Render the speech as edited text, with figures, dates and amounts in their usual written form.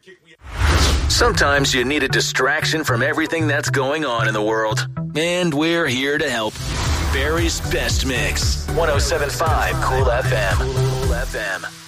Sometimes you need a distraction from everything that's going on in the world. And we're here to help. Barry's Best Mix. 107.5 Cool FM. Cool FM.